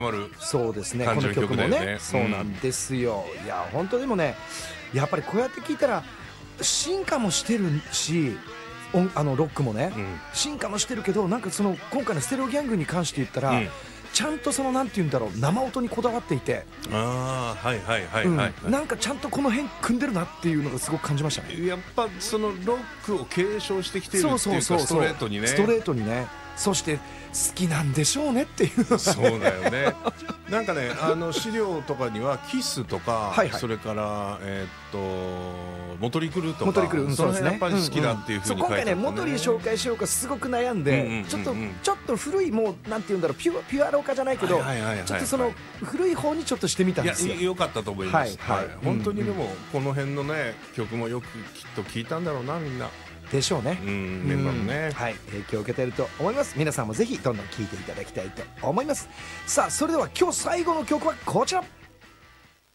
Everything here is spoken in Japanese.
そうですね、こ感じの曲もの曲だよねね、そうなんですよ。いや本当でもね、やっぱりこうやって聞いたら進化もしてるし、ロックもね、進化もしてるけど、なんかその今回のステレオギャングに関して言ったら、ちゃんとそのなんて言うんだろう、生音にこだわっていて、なんかちゃんとこの辺組んでるなっていうのがすごく感じましたね。 やっぱそのロックを継承してきてるっていうか、ストレートにね、 ストレートにね、そして好きなんでしょうねっていう。 そうだよね。なんかね、資料とかにはキスとか、それからモトリクルとか、その辺やっぱり好きだっていう風に書いてあったね。 今回ね、モトリ紹介しようかすごく悩んで、ちょっと古い、もうなんて言うんだろう、ピュアローカじゃないけど、ちょっとその古い方にちょっとしてみたんですよ。 いや、良かったと思います。本当にでもこの辺のね曲もよくきっと聴いたんだろうな、みんな。 でしょうね。 メンバーもね、 はい、影響を受けていると思います。皆さんもぜひどんどん聴いていただきたいと思います。さあ、それでは今日最後の曲はこちら。